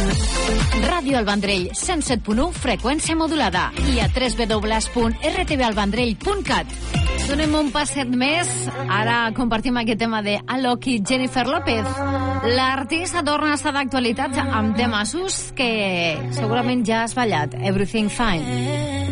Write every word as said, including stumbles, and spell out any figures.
Ràdio El Vendrell, cent set punt u, freqüència modulada, i a w w w punt r t v el vendrell punt cat. Donem un passet més. Ara compartim aquest tema de Alok i Jennifer López. L'artista torna a estar d'actualitat amb temassos que segurament ja has ballat. Everything Fine.